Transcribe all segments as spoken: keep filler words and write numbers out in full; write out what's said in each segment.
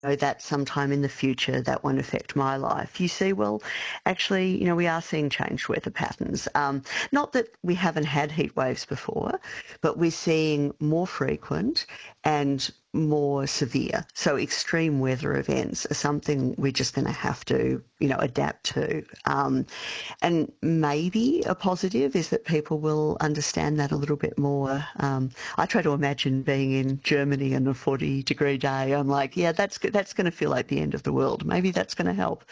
know that sometime in the future that won't affect my life. You see, well, actually, you know, we are seeing changed weather patterns. Um, not that we haven't had heat waves before, but we're seeing more frequent and more severe. So extreme weather events are something we're just going to have to, you know, adapt to. Um, and maybe a positive is that people will understand that a little bit more. Um, I try to imagine being in Germany on a forty degree day. I'm like, yeah, that's that's going to feel like the end of the world. Maybe that's going to help.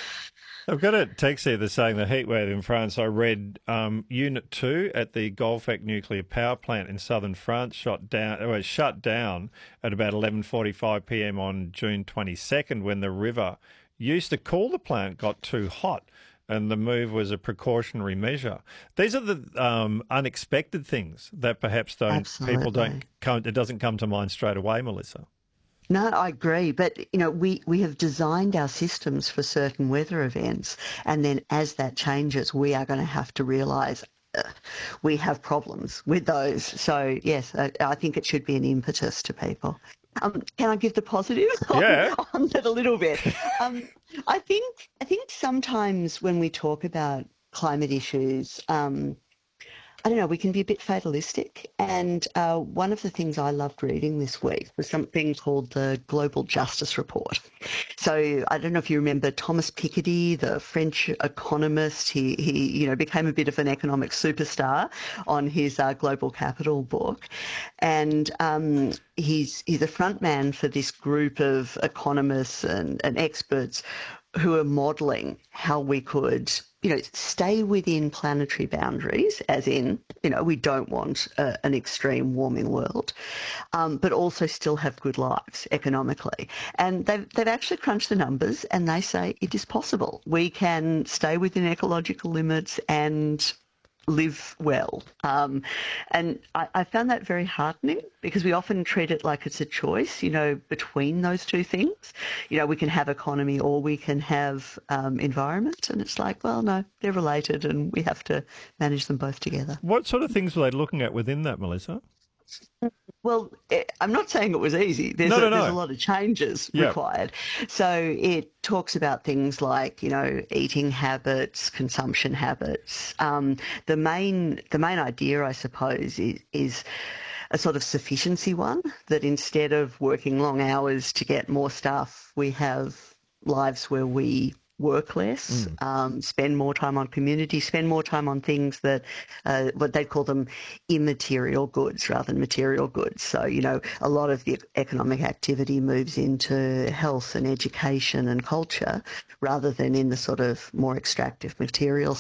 I've got a text here that's saying the heatwave in France. I read um, Unit two at the Golfec nuclear power plant in southern France shot down, it was shut down at about eleven forty-five p m on June twenty-second when the river used to cool the plant got too hot, and the move was a precautionary measure. These are the um, unexpected things that perhaps don't people Absolutely. don't come, it doesn't come to mind straight away, Melissa. No, I agree. But, you know, we, we have designed our systems for certain weather events. And then as that changes, we are going to have to realise uh, we have problems with those. So, yes, I, I think it should be an impetus to people. Um, can I give the positive on, Yeah. on that a little bit? Um, I think I think sometimes when we talk about climate issues, um, I don't know, we can be a bit fatalistic. And uh, one of the things I loved reading this week was something called the Global Justice Report. So I don't know if you remember Thomas Piketty, the French economist. He, he you know, became a bit of an economic superstar on his uh, Global Capital book. And um, he's, he's a front man for this group of economists and, and experts who are modelling how we could, you know, stay within planetary boundaries, as in, you know, we don't want a, an extreme warming world, um, but also still have good lives economically. And they've, they've actually crunched the numbers and they say it is possible. We can stay within ecological limits and live well. Um, and I, I found that very heartening because we often treat it like it's a choice, you know, between those two things. You know, we can have economy or we can have um, environment. And it's like, well, no, they're related and we have to manage them both together. What sort of things were they looking at within that, Melissa? Well, it, I'm not saying it was easy. There's, No, a, no, there's a no. lot of changes Yeah. required. So it talks about things like, you know, eating habits, consumption habits. Um, the main the main idea, I suppose, is, is a sort of sufficiency one, that instead of working long hours to get more stuff, we have lives where we work less, Mm. um, spend more time on community, spend more time on things that, uh, what they call them immaterial goods rather than material goods. So, you know, a lot of the economic activity moves into health and education and culture rather than in the sort of more extractive material